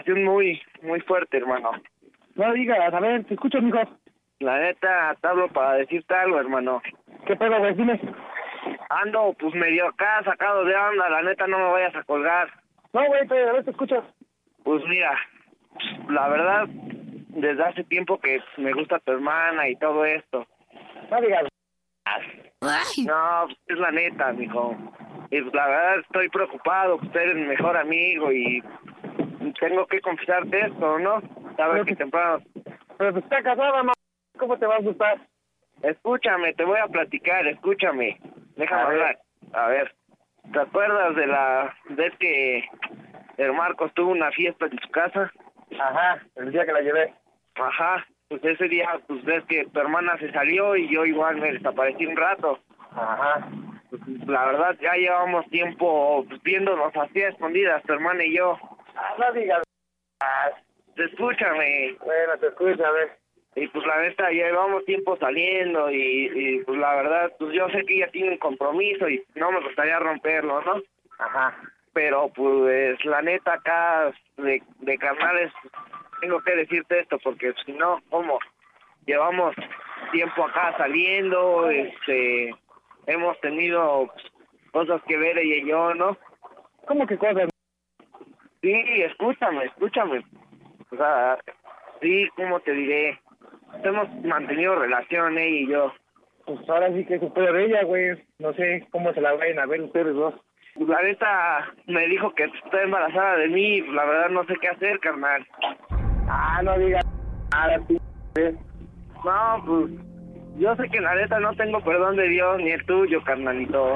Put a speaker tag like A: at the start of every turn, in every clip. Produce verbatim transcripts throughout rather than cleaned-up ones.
A: Muy, muy fuerte, hermano.
B: No digas, a ver, te escucho, mijo.
A: La neta, te hablo para decirte algo, hermano.
B: ¿Qué pedo, güey? Dime.
A: Ando, pues, medio acá, sacado de onda, la neta, no me vayas a colgar.
B: No, güey, te, a ver, te escucho.
A: Pues mira, la verdad, desde hace tiempo que me gusta tu hermana y todo esto.
B: No digas.
C: Ay.
A: No, es la neta, mijo. Y pues, la verdad, estoy preocupado, pues eres mi mejor amigo y tengo que confesarte esto, ¿no? Sabes que temprano...
B: Pero pues está casada, ma. ¿Cómo te va a gustar?
A: Escúchame, te voy a platicar, escúchame. Déjame
B: A ver.
A: hablar. A ver, ¿te acuerdas de la vez que el Marcos tuvo una fiesta en su casa?
B: Ajá, el día que la llevé.
A: Ajá, pues ese día, pues ves que tu hermana se salió y yo igual me desaparecí un rato.
B: Ajá.
A: Pues, la verdad, ya llevamos tiempo pues, viéndonos así a escondidas, tu hermana y yo.
B: Ah, no digas.
A: Escúchame.
B: Bueno, te escucho, a ver.
A: Y pues la neta, ya llevamos tiempo saliendo y, y pues la verdad, pues yo sé que ella tiene un compromiso y no me gustaría romperlo, ¿no?
B: Ajá.
A: Pero pues la neta acá de, de carnales, tengo que decirte esto porque si no, ¿cómo? Llevamos tiempo acá saliendo, este, hemos tenido pues, cosas que ver ella y yo, ¿no?
B: ¿Cómo que cosas?
A: Sí, escúchame, escúchame. O sea, sí, ¿cómo te diré? Hemos mantenido relación, ella y yo.
B: Pues ahora sí que es pedo de ella, güey. No sé cómo se la vayan a ver ustedes dos.
A: Pues la neta me dijo que está embarazada de mí y la verdad no sé qué hacer, carnal.
B: Ah, no digas nada, p***.
A: No, pues yo sé que la neta no tengo perdón de Dios ni el tuyo, carnalito.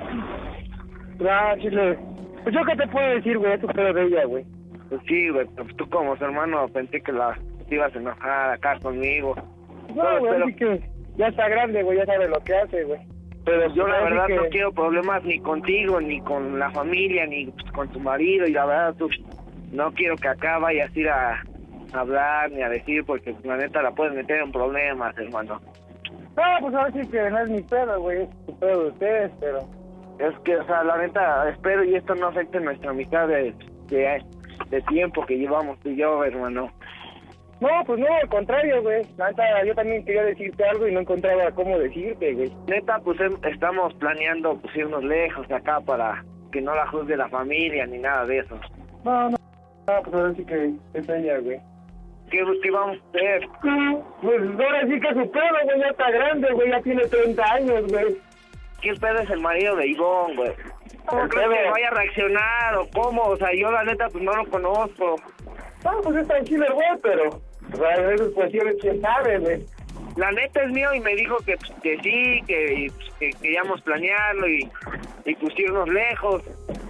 B: Ah, chile. Pues yo qué te puedo decir, güey, es tu pedo de ella, güey.
A: Pues sí, güey, pues tú como su hermano pensé que la te ibas a enojar acá conmigo.
B: No,
A: Solo
B: güey,
A: espero-
B: así que ya está grande, güey, ya sabe lo que hace, güey.
A: Pero yo la
B: Así
A: verdad
B: que-
A: no quiero problemas ni contigo, ni con la familia, ni pues, con tu marido. Y la verdad tú no quiero que acá vayas a ir a hablar ni a decir porque pues, la neta la puedes meter en problemas, hermano.
B: No, pues ahora sí que no es mi pedo, güey, es tu pedo de ustedes, pero...
A: Es que, o sea, la neta espero y esto no afecte nuestra amistad de, de, de tiempo que llevamos tú y yo, hermano.
B: No, pues no, al contrario, güey. La neta, yo también quería decirte algo y no encontraba cómo decirte, güey.
A: Neta, pues em- estamos planeando pues, irnos lejos de acá para que no la juzgue la familia ni nada de eso.
B: No, no, no, pues ahora sí que es ella, güey.
A: ¿Qué, qué vamos a hacer?
B: Pues ahora sí que su pedo, güey, ya está grande, güey, ya tiene treinta años, güey.
A: ¿Qué pedo es el marido de Ivonne, güey? ¿Cómo
B: El
A: crees
B: pedo.
A: que vaya a reaccionar o cómo? O sea, yo la neta pues no lo conozco.
B: No, pues es tranquilo, güey, pero... O sea, a veces cuestiones, quién sabe, güey.
A: La neta es mío y me dijo que, pues, que sí, que, pues, que queríamos planearlo y, y pues irnos lejos.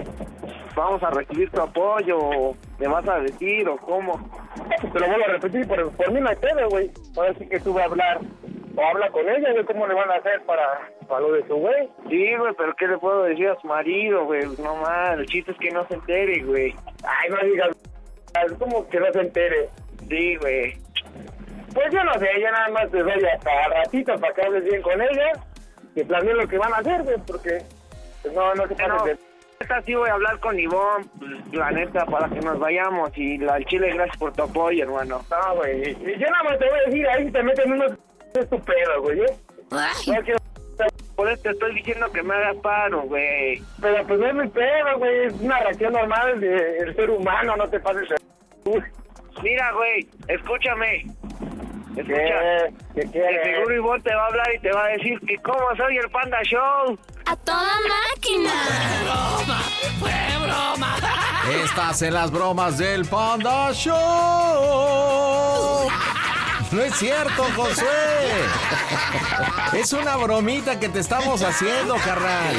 A: Vamos a recibir tu apoyo, o ¿le vas a decir o cómo?
B: Te lo vuelvo a repetir, por, por mí no hay pedo, güey. Ahora sí que tú vas a hablar, o habla con ella, güey, cómo le van a hacer para, para lo de su güey.
A: Sí, güey, pero ¿qué le puedo decir a su marido, güey? No más, el chiste es que no se entere, güey.
B: Ay, no digas, ¿cómo que no se entere?
A: Sí, güey.
B: Pues yo no sé, ella nada más te doy hasta ratito para que hables bien con ella, que planeen lo que van a hacer, güey, porque pues, no, no se
A: Pero,
B: pasen de...
A: neta, sí voy a hablar con Ivonne, pues, la neta, para que nos vayamos. Y la, al chile, gracias por tu apoyo, hermano.
B: No, güey, y yo nada más te voy a decir, ahí te meten unos estupedos, güey, ¿eh?
C: Ay.
B: No quiero...
A: Por eso te estoy diciendo que me hagas paro, güey.
B: Pero pues no es mi pedo, güey, es una reacción normal del ser humano, no te pases de...
A: Mira, güey, escúchame. Escucha.
B: ¿Qué? ¿Qué
A: Que
B: quieres?
A: seguro Ivonne te va a hablar y te va a decir que cómo soy el Panda Show.
C: A toda máquina.
D: Estás en las bromas del Panda Show. No es cierto, Josué. Es una bromita que te estamos haciendo, carnal.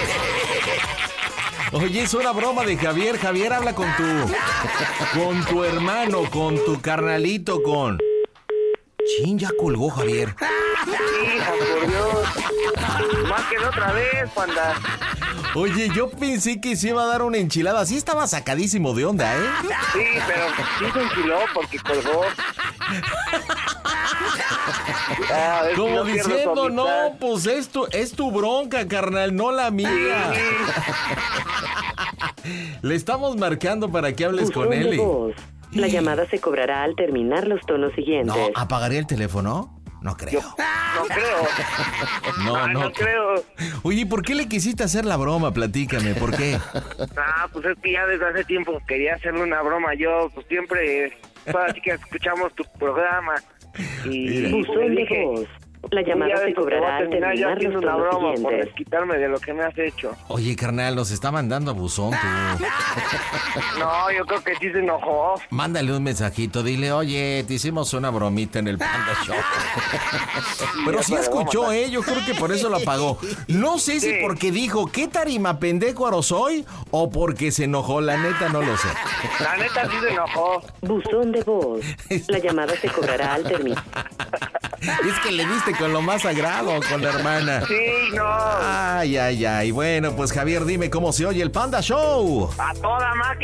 D: Oye, es una broma de Javier. Javier, habla con tu... Con tu hermano, con tu carnalito, con... Chin, ya colgó Javier.
A: Hija, por Dios. Marquen otra vez, Panda.
D: Oye, yo pensé que se iba a dar una enchilada. Sí estaba sacadísimo de onda, ¿eh?
A: Sí, pero sí se enchiló porque colgó. Ah, a ver si
D: Como
A: no pierdo
D: diciendo,
A: tu amistad.
D: no, pues es tu, es tu bronca, carnal, no la mía.
A: Sí.
D: Le estamos marcando para que hables con él. y-
E: La llamada se cobrará al terminar los tonos siguientes.
D: No, ¿apagaría el teléfono? No creo.
A: Yo no creo.
D: No,
A: Ah,
D: no.
A: no creo.
D: Oye, ¿por qué le quisiste hacer la broma? Platícame, ¿por qué?
A: Ah, pues es que ya desde hace tiempo quería hacerle una broma. Yo, pues siempre, pues, así que escuchamos tu programa. Y, y
E: Buzón
A: le
E: de
A: dije,
E: voz. La
A: un
E: llamada
A: día de
E: se
A: estos te voy
E: cobrará
A: a
E: al
A: terminar yo
E: terminar
A: haciendo
E: los
A: una
E: tonos
A: broma por
E: siguientes.
A: desquitarme de lo que me has hecho.
D: Oye, carnal, nos está mandando a buzón tú.
A: No, yo creo que sí se enojó.
D: Mándale un mensajito, dile, oye, te hicimos una bromita en el Panda Show. Pero sí escuchó, ¿eh? Yo creo que por eso lo apagó. No sé si
A: Sí.
D: porque dijo, ¿qué tarima pendejo soy? O porque se enojó, la neta no lo sé.
A: La neta sí se enojó.
E: Buzón de voz. La llamada se cobrará al terminar.
D: Es que le diste con lo más sagrado, con la hermana.
A: Sí, no.
D: Ay, ay, ay. Bueno, pues Javier, dime cómo se oye el Panda Show.
A: A toda máquina.